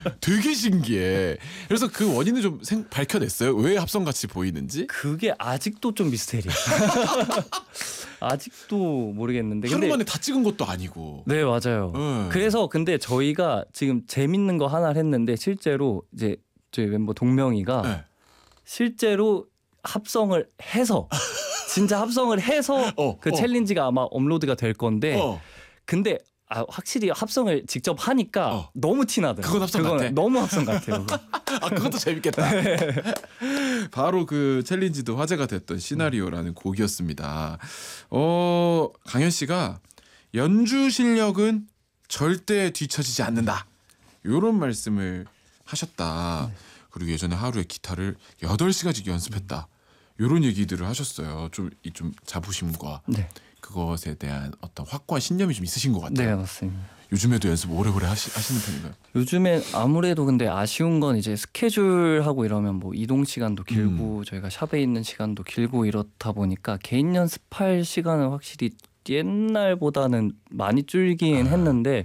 되게 신기해. 그래서 그 원인을 좀 밝혀냈어요? 왜 합성같이 보이는지? 그게 아직도 좀 미스테리야. 아직도 모르겠는데. 하루 만에 다 찍은 것도 아니고. 네, 맞아요. 그래서 근데 저희가 지금 재밌는 거 하나를 했는데 실제로 이제 저희 멤버 동명이가 네. 실제로 합성을 해서 진짜 합성을 해서 그 챌린지가 아마 업로드가 될 건데 근데 확실히 합성을 직접 하니까 너무 티나더라고요. 그건 합성 같아? 너무 합성 같아요. 그것도 재밌겠다. 바로 그 챌린지도 화제가 됐던 시나리오라는 곡이었습니다. 강현 씨가 연주 실력은 절대 뒤처지지 않는다. 이런 말씀을 하셨다. 네. 그리고 예전에 하루에 기타를 8시간씩 연습했다. 이런 얘기들을 하셨어요. 좀 자부심과 네. 그것에 대한 어떤 확고한 신념이 좀 있으신 것 같아요. 네, 맞습니다. 요즘에도 연습 오래오래 하시는 편인가요? 요즘엔 아무래도 근데 아쉬운 건 이제 스케줄하고 이러면 뭐 이동 시간도 길고 저희가 샵에 있는 시간도 길고 이렇다 보니까 개인 연습할 시간은 확실히 옛날보다는 많이 줄긴 했는데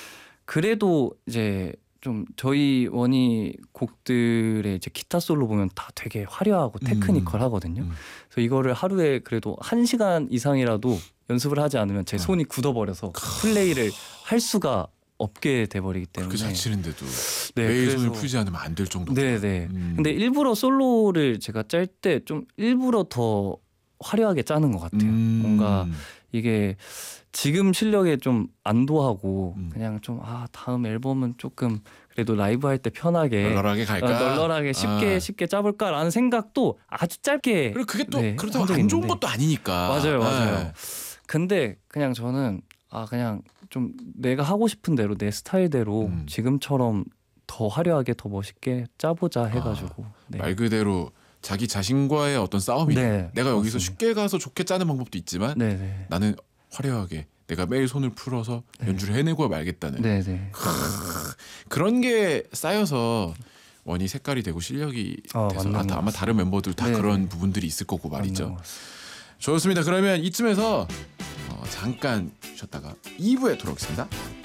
그래도 이제 좀 저희 원희 곡들의 이제 기타 솔로 보면 다 되게 화려하고 테크니컬하거든요. 그래서 이거를 하루에 그래도 1시간 이상이라도 연습을 하지 않으면 제 손이 굳어버려서 플레이를 할 수가 없게 돼버리기 때문에. 그렇게 잘 치는데도 네, 매일 손을 풀지 않으면 안 될 정도로. 네네. 근데 일부러 솔로를 제가 짤 때 좀 일부러 더 화려하게 짜는 것 같아요. 뭔가 이게 지금 실력에 좀 안도하고 그냥 좀 다음 앨범은 조금 그래도 라이브 할 때 편하게 널널하게 갈까? 널널하게 쉽게 짜볼까라는 생각도 아주 짧게. 그리고 그게 또 네, 그렇다고 한 적이 안 좋은 있는데. 것도 아니니까. 맞아요. 근데 그냥 저는 그냥 좀 내가 하고 싶은 대로 내 스타일대로 지금처럼 더 화려하게 더 멋있게 짜보자 해가지고. 네. 말 그대로 자기 자신과의 어떤 싸움이. 네, 내가 여기서 맞습니다. 쉽게 가서 좋게 짜는 방법도 있지만 네네. 나는 화려하게 내가 매일 손을 풀어서 연주를 해내고 말겠다는 네네. 그런 게 쌓여서 원이 색깔이 되고 실력이 돼서 맞는 것 아마 다른 멤버들 다 네네. 그런 부분들이 있을 거고 말이죠. 맞는 것 같습니다. 좋습니다. 그러면 이쯤에서 잠깐 쉬었다가 2부에 돌아오겠습니다.